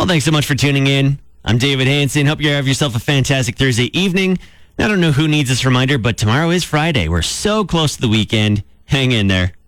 Well, thanks so much for tuning in. I'm David Hanson. Hope you have yourself a fantastic Thursday evening. I don't know who needs this reminder, but tomorrow is Friday. We're so close to the weekend. Hang in there.